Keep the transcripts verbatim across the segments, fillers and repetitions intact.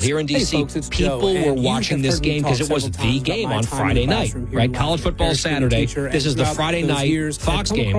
here in D C, hey folks, people Joe, were watching this game because it was the game on Friday night, right? College football Saturday. This is the Friday night Fox game.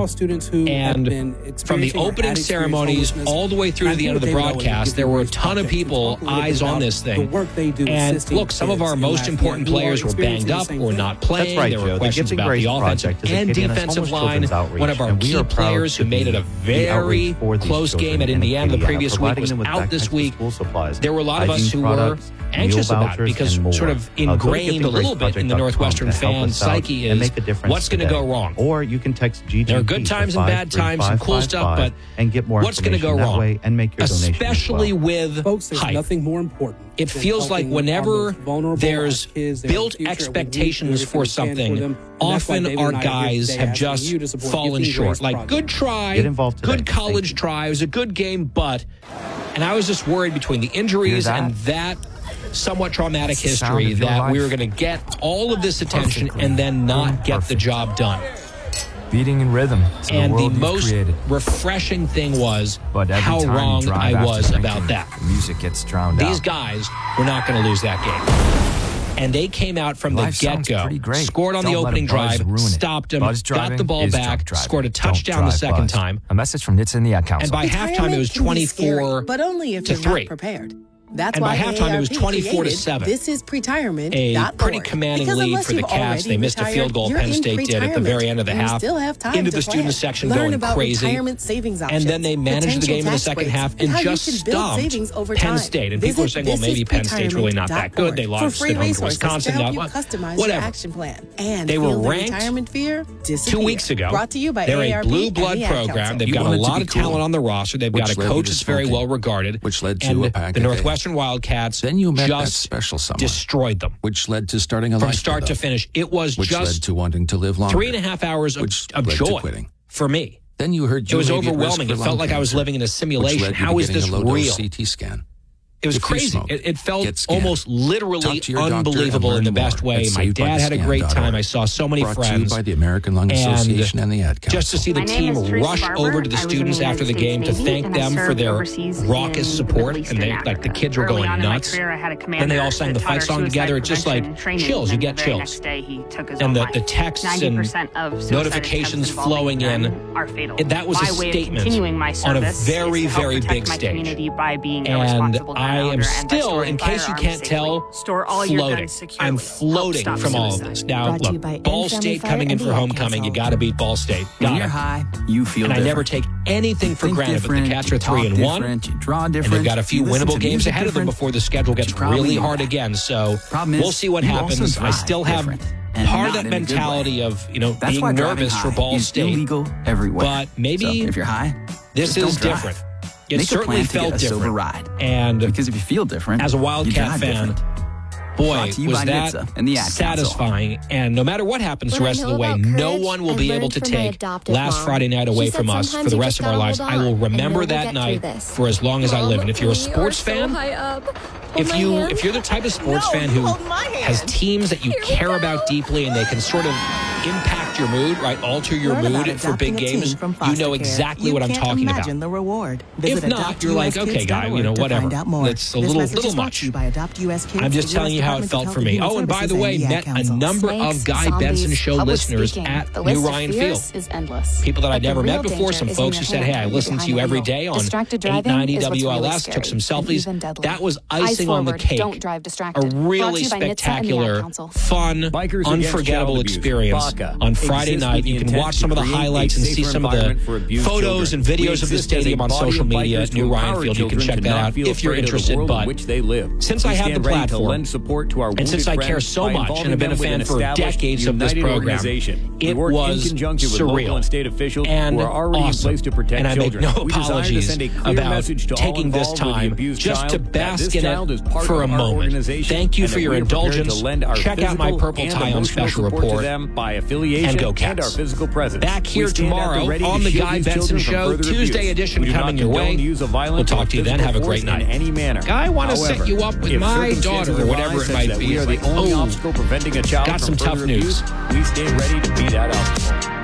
And from the opening ceremonies all the way through to the end of the broadcast, there were a ton of people, eyes on this thing. And look, some of our most important players were banged up or not playing. Right, there were Joe. questions the about the offensive and defensive line. One of our key players who made it a very close game at Indiana the previous week was out this week. There were a lot of us who were anxious about it because sort of ingrained a little bit in the Northwestern fan psyche is what's going to go wrong. Or you can text G G P. There are good times and bad times and cool stuff, but and get more what's going to go wrong? And make your especially with Folks, there's hype. Nothing more important. It feels like whenever there's built expectations for something, often our guys have just fallen short. Like, good try, good college try, it was a good game, but... And I was just worried between the injuries and that somewhat traumatic history that we were going to get all of this attention and then not get the job done. Beating in rhythm. And the, the most created. refreshing thing was but how wrong I was drinking, about that. The music gets drowned These out. guys were not going to lose that game. And they came out from Life the get-go, scored on Don't the opening drive, stopped them, got the ball back, scored a touchdown the second buzz. time. A message from N H T S and the Ad Council. And by halftime, it was twenty-four but only if to you're three. Not prepared. That's and why by halftime, it was twenty-four to created, seven. This is pretirement. A pretty commanding because lead for the Cats. They missed retired, a field goal Penn State did at the very end of the and half. You still have time into to the student plan. section Learn going about crazy. Retirement savings and then they managed the game in the second half and, and just stomped Penn State. And Visit, people are saying, well, maybe Penn State's really not that good. They lost at home to Wisconsin. To now, you customize whatever. Your action plan. And they were the ranked retirement fear two weeks ago. Brought to you by They're A A R P a blue blood and the program. They've You got a want it to lot be of cool, talent on the roster. They've got a which led coach to that's very smoking, well regarded. which led to and a pack the a day. Northwestern Wildcats Then you met that just special someone, destroyed them. which led to starting a From life start with to them, finish. It was which led just to wanting to live longer, three and a half hours of, which of led to joy quitting. for me. Then you heard you It was may be at risk overwhelming. for It lung felt like I was cancer, living in a which simulation. led you How to is getting this a low-dose real? C T scan. It was If you crazy. smoke, It, it felt get scanned. almost literally Talk to your doctor and unbelievable learn in the more best way. at My dad had a great time. I saw so many Brought to you friends. by the American Lung Association and, and the Ad Council. Just to see the My team name is Teresa rush Barber. over to the I was in students the after the United game States to Navy, thank and I them for served their overseas raucous in support. Middle East And they, and like the Africa. kids were Early going on in my nuts. career, I had a And commander they all sang the that fight taught our song together. It's just like suicide prevention chills. You training, get and the very chills. next day, he took his And own the, life. the texts ninety and percent of suicide notifications attempts involving flowing in. men are fatal. It, that was my a way statement of continuing my on a service very, is to help very protect big my stage. community by being a And responsible gun I am owner and by still, storing in case you firearms can't safely. tell, Store all your floating. guns securely. I'm Help floating stop from all of suicide. this. Now, Brought to you look, by Ball In Family State Fire coming in and for the Ad homecoming. You Council. got to beat Ball State. When Got you're it. high, you feel And I different. never take anything for Think granted, but the different, Cats are you three talk and one. different, you draw And different, they've got a few you listen winnable to games music ahead of them different, before the schedule but gets you probably really know hard that. again. So Problem is, we'll see what you also happens. I drive still have different, and part of not that in a good mentality way. of, you know, That's being why driving nervous for high Ball is State. illegal everywhere. But maybe so if you're high, this just is don't drive. different. It Make a certainly plan to felt get a sober different. ride. And because if you feel different, as a you Wildcat drive fan, different. boy, Brought to you was by that N H T S and the Ad Council. satisfying. And no matter what happens the What I rest of know the way, about no courage, one will I've be able learned to from my take adoptive last mom. Friday night away She said from us sometimes for the you rest just of our gotta lives. hold I will on, and remember know we'll that get night through this. for as long as I live. Mom, And if you're a we sports are so fan, high up. Hold if my you hand. if you're the type of sports No, fan who hold my hand. has teams that you Here we care go. about deeply and they can sort of impact your mood, right? Alter your Learn about mood for big adopting a games. teen from You foster know care. exactly You what I'm can't talking about. imagine the reward. If Visit not, you're like, okay, guy, you know, to whatever. find out more. It's a This little message little is brought much. to you by Adopt U S Kids, I'm just the telling U S you how it Department of felt Health for and me. Human Oh, and by the Services way, and the Ad met a Council. number of Snakes, Guy zombies, Benson Show public listeners speaking. at The New list of Ryan fears Field. is endless. People that I'd But the never met real before, danger some is in folks your who said, hand hey, I and listen to behind you the every wheel. day on Distracted eight driving ninety is what's W L S, really took some scary and selfies. even deadly. That was Eyes icing on the forward, cake. don't drive A distracted. really Brought to you by N H T S and the Ad spectacular, Council. fun, Bikers Against unforgettable Child Abuse, experience BACA, on Friday exists night. with the You can intent watch to some of the create a highlights and see safer some of environment for the abused photos children. and We videos of the exist as a stadium on body of social media bikers at to New Ryan empower Field. You can children check to that not out feel if you're afraid of the interested. world in But which they live. since We I have stand the ready to platform, lend support to our and since wounded I care friends so by much involving and have been a them with fan an for established, decades of this united program, organization. We it work was in conjunction with local surreal and state officials and who are already awesome. in place to protect And I make children. no We desire to apologies send a clear about message to all taking this involved with the time abused just child to that bask this in child is it part for a of our moment. organization Thank you and for that your we are prepared indulgence. to lend our Check out my physical purple and tie on emotional Special support Report to them by affiliation and go and Cats. our physical presence. Back here We stand at the tomorrow ready to on the shield Guy these Benson children from Show, further Tuesday abuse. edition We do coming not your way. condone use of violence We'll or talk to you then. physical Have a great force night. in any manner. Guy, I want to set However, you up with if my circumstances daughter or whatever arise it such might that be. we are It's the like, only oh, obstacle preventing a child got from some tough further news. abuse, we stand ready to be that obstacle.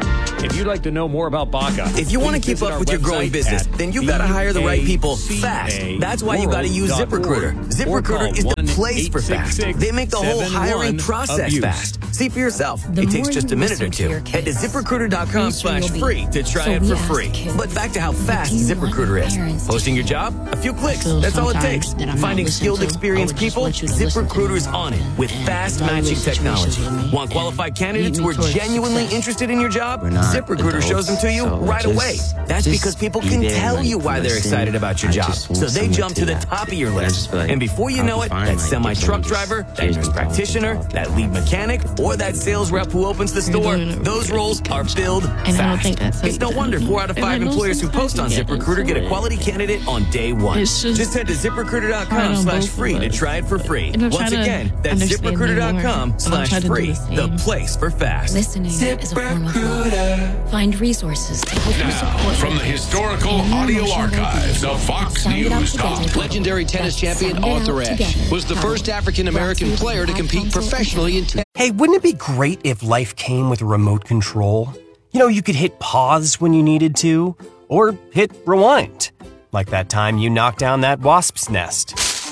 If you'd like to know more about Baca, if you want to keep up with your growing business, then you've got to hire the right people fast. That's why you got to use ZipRecruiter. ZipRecruiter is the place for fast. They make the whole hiring process fast. See for yourself. It takes just a minute or two. Head to ZipRecruiter.com slash free to try it for free. But back to how fast ZipRecruiter is. Posting your job? A few clicks. That's all it takes. Finding skilled, experienced people? ZipRecruiter's on it with fast matching technology. Want qualified candidates who are genuinely interested in your job? ZipRecruiter shows them to you right away. That's because people can tell you why they're excited about your job. So they jump to the top of your list. And before you know it, that semi-truck driver, that nurse practitioner, that lead mechanic, or that sales rep who opens the store, those roles are filled fast. It's no wonder four out of five employers who post on ZipRecruiter get a quality candidate on day one. Just head to ZipRecruiter.com slash free to try it for free. Once again, that's ZipRecruiter.com slash free. The place for fast. Listening is a form of love. Find resources to help you support from the historical audio archives of Fox News Talk. Legendary tennis champion Arthur Ashe was the first African-American player to compete professionally in tennis. Hey, wouldn't it be great if life came with a remote control? You know, you could hit pause when you needed to, or hit rewind. Like that time you knocked down that wasp's nest.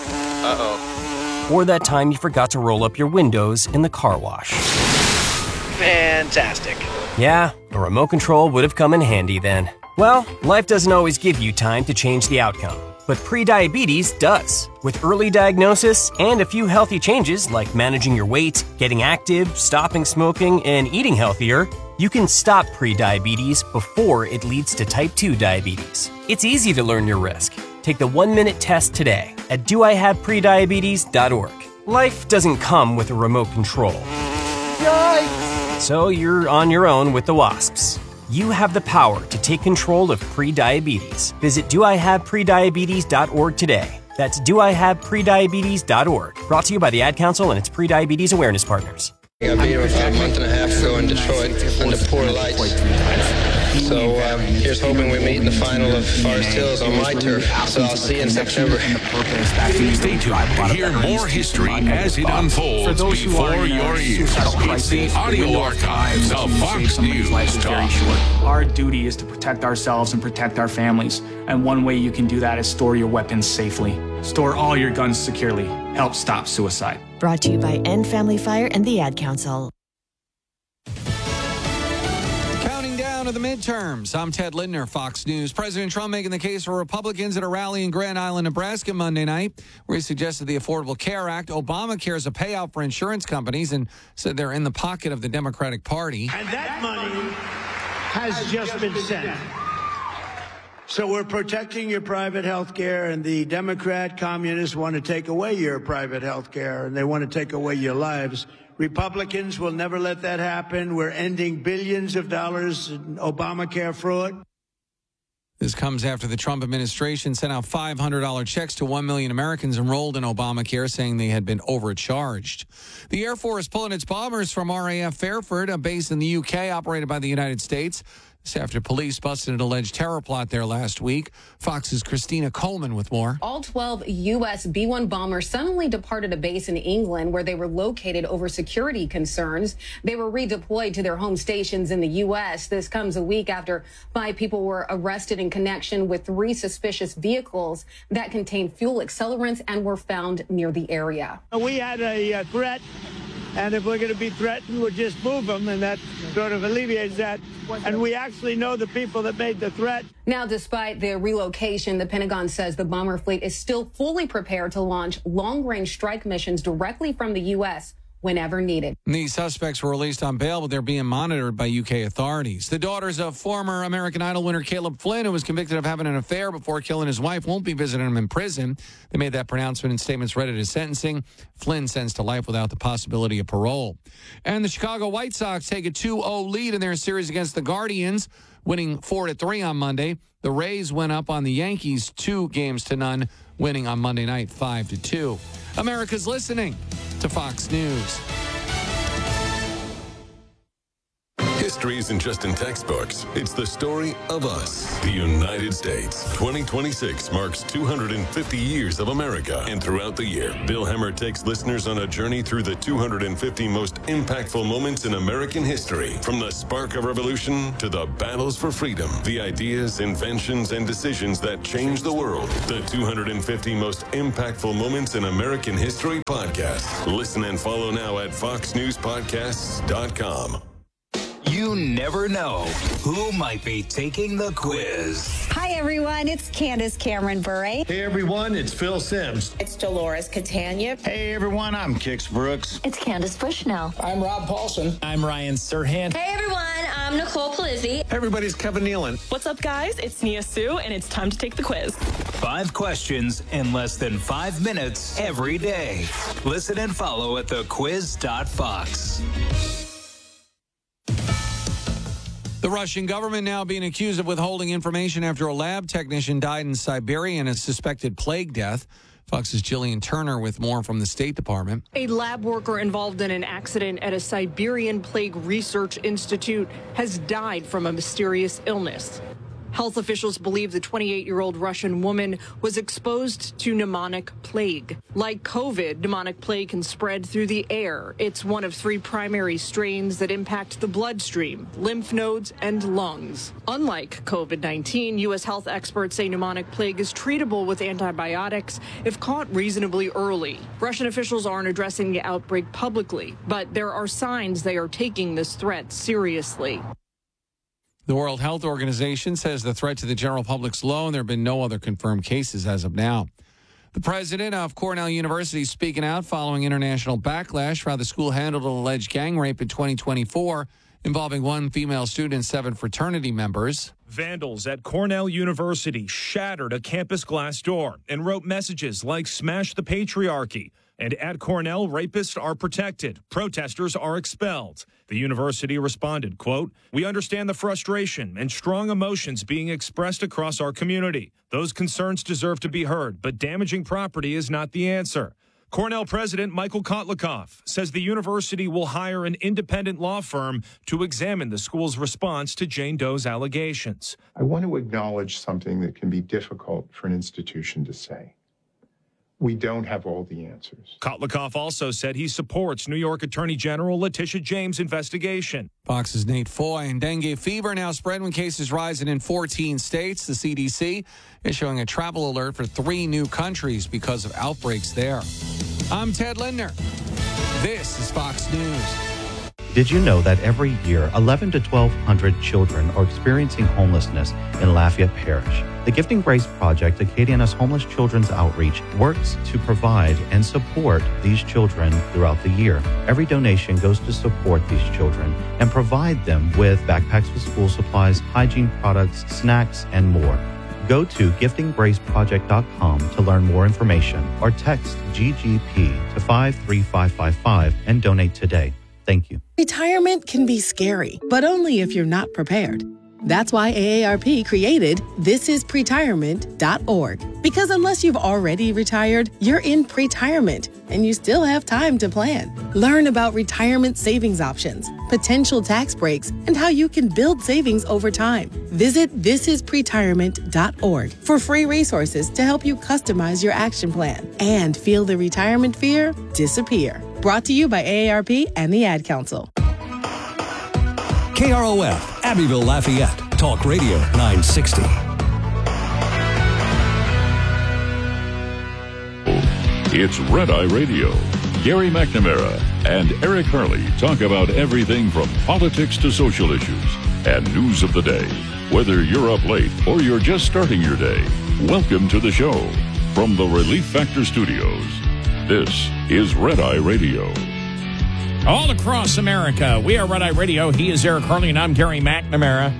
Uh-oh. Or that time you forgot to roll up your windows in the car wash. Fantastic. Yeah, a remote control would have come in handy then. Well, life doesn't always give you time to change the outcome, but prediabetes does. With early diagnosis and a few healthy changes like managing your weight, getting active, stopping smoking, and eating healthier, you can stop prediabetes before it leads to type two diabetes. It's easy to learn your risk. Take the one-minute test today at do I have prediabetes dot org. Life doesn't come with a remote control. Yikes! So you're on your own with the wasps. You have the power to take control of prediabetes. Visit do I have prediabetes dot org today. That's do I have prediabetes dot org. Brought to you by the Ad Council and its Prediabetes Awareness Partners. I beat him about a month and a half ago in Detroit under poor lights. So um, here's hoping we meet in the final of Forest Hills on my turf. So I'll see you in September. Stay tuned to hear more history as it unfolds before your ears. It's the audio archives of Fox News Talk. Our duty is to protect ourselves and protect our families. And one way you can do that is store your weapons safely. Store all your guns securely. Help stop suicide. Brought to you by End Family Fire and the Ad Council. Counting down to the midterms. I'm Ted Lindner, Fox News. President Trump making the case for Republicans at a rally in Grand Island, Nebraska Monday night, where he suggested the Affordable Care Act, Obamacare, is a payout for insurance companies, and said they're in the pocket of the Democratic Party. And that money has just been sent. So we're protecting your private health care, and the Democrat communists want to take away your private health care, and they want to take away your lives. Republicans will never let that happen. We're ending billions of dollars in Obamacare fraud. This comes after the Trump administration sent out five hundred dollars checks to one million Americans enrolled in Obamacare, saying they had been overcharged. The Air Force pulling its bombers from R A F Fairford, a base in the U K operated by the United States. This after police busted an alleged terror plot there last week. Fox's Christina Coleman with more. All twelve U S B one bombers suddenly departed a base in England where they were located over security concerns. They were redeployed to their home stations in the U S. This comes a week after five people were arrested in connection with three suspicious vehicles that contained fuel accelerants and were found near the area. We had a uh, threat. And if we're going to be threatened, we'll just move them, and that sort of alleviates that. And we actually know the people that made the threat. Now, despite the relocation, the Pentagon says the bomber fleet is still fully prepared to launch long-range strike missions directly from the U S whenever needed. The suspects were released on bail, but they're being monitored by U K authorities. The daughters of former American Idol winner Caleb Flynn, who was convicted of having an affair before killing his wife, won't be visiting him in prison. They made that pronouncement in statements read at his sentencing. Flynn sentenced to life without the possibility of parole. And the Chicago White Sox take a two oh lead in their series against the Guardians, winning four to three on Monday. The Rays went up on the Yankees two games to none, winning on Monday night five to two. America's listening to Fox News. History isn't just in textbooks. It's the story of us, the United States. twenty twenty-six marks two hundred fifty years of America. And throughout the year, Bill Hemmer takes listeners on a journey through the two hundred fifty most impactful moments in American history. From the spark of revolution to the battles for freedom, the ideas, inventions, and decisions that changed the world. The two hundred fifty most impactful moments in American history podcast. Listen and follow now at fox news podcasts dot com. You never know who might be taking the quiz. Hi, everyone. It's Candace Cameron Bure. Hey, everyone. It's Phil Sims. It's Dolores Catania. Hey, everyone. I'm Kix Brooks. It's Candace Bushnell. I'm Rob Paulson. I'm Ryan Serhant. Hey, everyone. I'm Nicole Palizzi. Hey, everybody's Kevin Nealon. What's up, guys? It's Nia Sue, and it's time to take the quiz. Five questions in less than five minutes every day. Listen and follow at the quiz dot fox. The Russian government now being accused of withholding information after a lab technician died in Siberia in a suspected plague death. Fox's Jillian Turner with more from the State Department. A lab worker involved in an accident at a Siberian Plague Research Institute has died from a mysterious illness. Health officials believe the twenty-eight-year-old Russian woman was exposed to pneumonic plague. Like COVID, pneumonic plague can spread through the air. It's one of three primary strains that impact the bloodstream, lymph nodes, and lungs. Unlike COVID nineteen, U S health experts say pneumonic plague is treatable with antibiotics if caught reasonably early. Russian officials aren't addressing the outbreak publicly, but there are signs they are taking this threat seriously. The World Health Organization says the threat to the general public's low, and there have been no other confirmed cases as of now. The president of Cornell University speaking out following international backlash for how the school handled an alleged gang rape in twenty twenty-four involving one female student and seven fraternity members. Vandals at Cornell University shattered a campus glass door and wrote messages like "Smash the patriarchy." And at Cornell, rapists are protected. Protesters are expelled. The university responded, quote, "We understand the frustration and strong emotions being expressed across our community. Those concerns deserve to be heard, but damaging property is not the answer." Cornell President Michael Kotlikoff says the university will hire an independent law firm to examine the school's response to Jane Doe's allegations. I want to acknowledge something that can be difficult for an institution to say. We don't have all the answers. Kotlikoff also said he supports New York Attorney General Letitia James' investigation. Fox's Nate Foy. And dengue fever now spreading with cases rising in fourteen states. The C D C is showing a travel alert for three new countries because of outbreaks there. I'm Ted Lindner. This is Fox News. Did you know that every year, eleven to twelve hundred children are experiencing homelessness in Lafayette Parish? The Gifting Grace Project, Acadiana's homeless children's outreach, works to provide and support these children throughout the year. Every donation goes to support these children and provide them with backpacks with school supplies, hygiene products, snacks, and more. Go to gifting grace project dot com to learn more information or text G G P to five three five five five and donate today. Thank you. Retirement can be scary, but only if you're not prepared. That's why A A R P created this is pretirement dot org. Because unless you've already retired, you're in pretirement, and you still have time to plan. Learn about retirement savings options, potential tax breaks, and how you can build savings over time. Visit this is pretirement dot org for free resources to help you customize your action plan and feel the retirement fear disappear. Brought to you by A A R P and the Ad Council. K R O F, Abbeville, Lafayette. Talk Radio nine sixty. It's Red Eye Radio. Gary McNamara and Eric Hurley talk about everything from politics to social issues and news of the day. Whether you're up late or you're just starting your day, welcome to the show. From the Relief Factor Studios, this is Red Eye Radio. All across America, we are Red Eye Radio. He is Eric Hurley, and I'm Gary McNamara.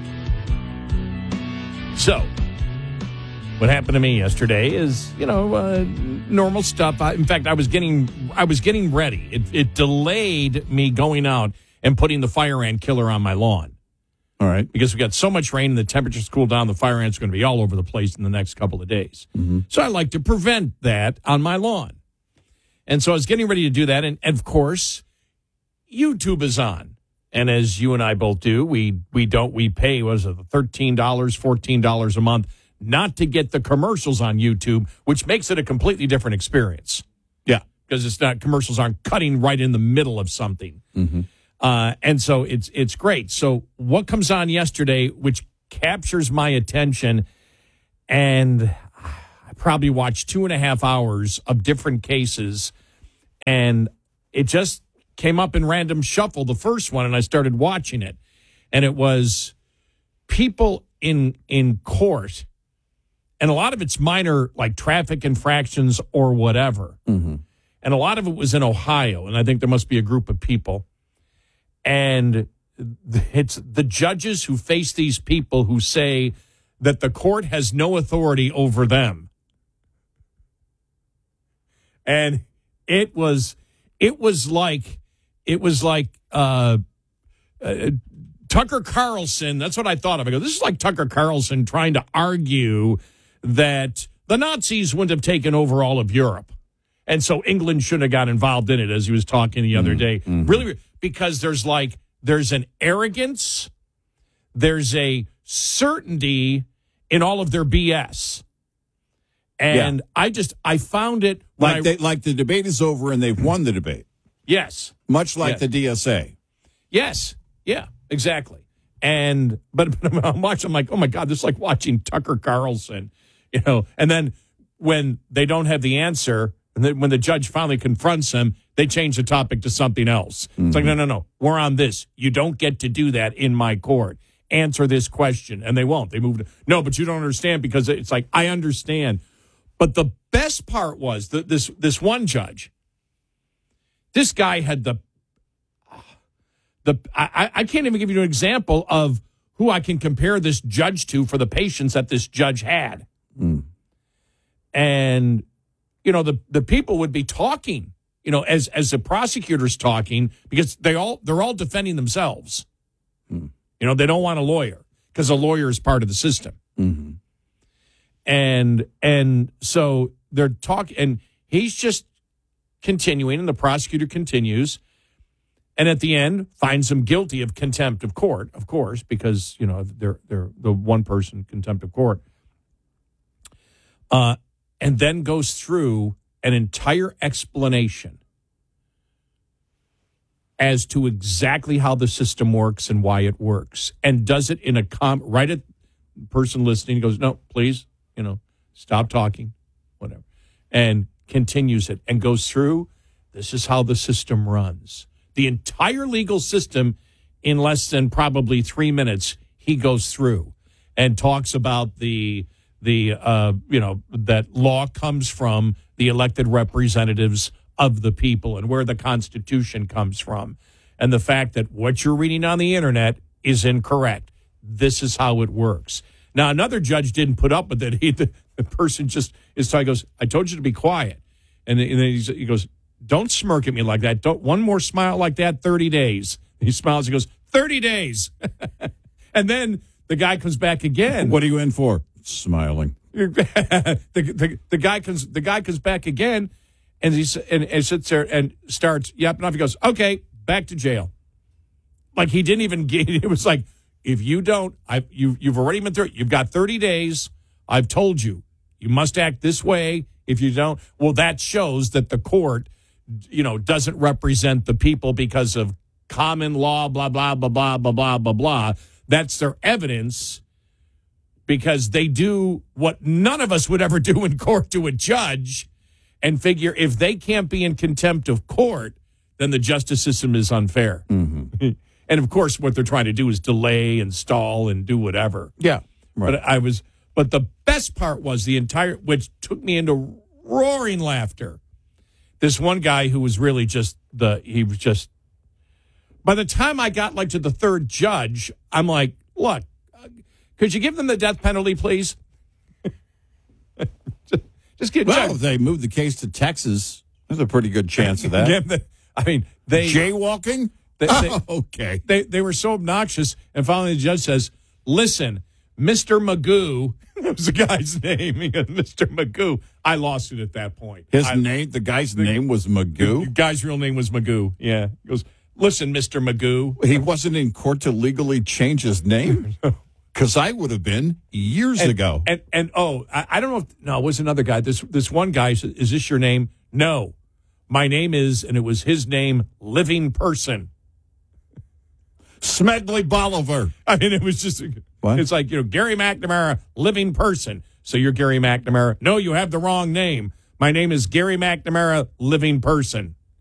So, what happened to me yesterday is, you know, uh, normal stuff. I, in fact, I was getting, I was getting ready. It, it delayed me going out and putting the fire ant killer on my lawn. All right, because we got so much rain and the temperature's cooled down, the fire ants are going to be all over the place in the next couple of days. Mm-hmm. So I like to prevent that on my lawn. And so I was getting ready to do that, and, and of course, YouTube is on. And as you and I both do, we we don't we pay was it thirteen dollars, fourteen dollars a month not to get the commercials on YouTube, which makes it a completely different experience. Yeah, because it's not commercials aren't cutting right in the middle of something. Mm-hmm. Uh, and so it's it's great. So what comes on yesterday, which captures my attention, and I probably watched two and a half hours of different cases, and it just came up in random shuffle, the first one, and I started watching it. And it was people in in court, and a lot of it's minor, like traffic infractions or whatever. Mm-hmm. And a lot of it was in Ohio, and I think there must be a group of people. And it's the judges who face these people who say that the court has no authority over them. And it was, it was like, it was like uh, uh, Tucker Carlson. That's what I thought of. I go, this is like Tucker Carlson trying to argue that the Nazis wouldn't have taken over all of Europe. And so England shouldn't have got involved in it, as he was talking the other day. Mm-hmm. Really, because there's like, there's an arrogance, there's a certainty in all of their B S. And yeah. I just, I found it. Like, I, they, like the debate is over and they've won the debate. Yes. Much like yes. the D S A. Yes. Yeah, exactly. And, but, but I'm watching, I'm like, oh my God, this is like watching Tucker Carlson, you know, and then when they don't have the answer, and then when the judge finally confronts them, they change the topic to something else. Mm-hmm. It's like, no, no, no, we're on this. You don't get to do that in my court. Answer this question. And they won't. They move to, no, but you don't understand, because it's like, I understand. But the best part was that this, this one judge, this guy had the, the I, I can't even give you an example of who I can compare this judge to for the patience that this judge had. Mm. And, you know, the, the people would be talking, you know, as as the prosecutor's talking, because they all they're all defending themselves. Mm. You know, they don't want a lawyer because a lawyer is part of the system. Mm-hmm. And and so they're talking, and he's just continuing, and the prosecutor continues, and at the end finds him guilty of contempt of court, of course, because, you know, they're they're the one person contempt of court. Uh, and then goes through an entire explanation as to exactly how the system works and why it works, and does it in a com right at the person listening. He goes, no, please, you know, stop talking, whatever, and continues it and goes through. This is how the system runs. The entire legal system in less than probably three minutes. He goes through and talks about the the uh, you know, that law comes from the elected representatives of the people, and where the Constitution comes from, and the fact that what you're reading on the internet is incorrect. This is how it works. Now, another judge didn't put up with it. He, the, the person just is he goes, I told you to be quiet. And, and then he's, he goes, don't smirk at me like that. Don't one more smile like that, thirty days. He smiles, he goes, thirty days. And then the guy comes back again. What are you in for? Smiling. the, the, the guy comes the guy comes back again, and he and, and sits there and starts yapping off. He goes, okay, back to jail. Like he didn't even get it. Was like, if you don't, I you you've already been through it. You've got thirty days. I've told you, you must act this way. If you don't, well, that shows that the court, you know, doesn't represent the people because of common law, blah, blah, blah, blah, blah, blah, blah, blah. That's their evidence, because they do what none of us would ever do in court to a judge, and figure if they can't be in contempt of court, then the justice system is unfair. Mm-hmm. And, of course, what they're trying to do is delay and stall and do whatever. Yeah. Right. But I was, but the best part was the entire, which took me into roaring laughter. This one guy who was really just the, he was just, by the time I got like to the third judge, I'm like, look, could you give them the death penalty, please? just, just get well, if they moved the case to Texas, there's a pretty good chance of that. Yeah, the, I mean, they jaywalking. They, they, oh, okay. They they were so obnoxious, and finally the judge says, "Listen, Mister Magoo." That was the guy's name. He goes, Mister Magoo. I lost it at that point. His I, name, the guy's the, name was Magoo. The guy's real name was Magoo. Yeah. He goes, Listen, Mister Magoo. He wasn't in court to legally change his name? Because I would have been years and, ago. And, and oh, I, I don't know if, no, it was another guy. This, this one guy said, is this your name? No. My name is, and it was his name, Living Person. Smedley Bolivar. I mean, it was just, what? It's like, you know, Gary McNamara, Living Person. So you're Gary McNamara. No, you have the wrong name. My name is Gary McNamara, Living Person.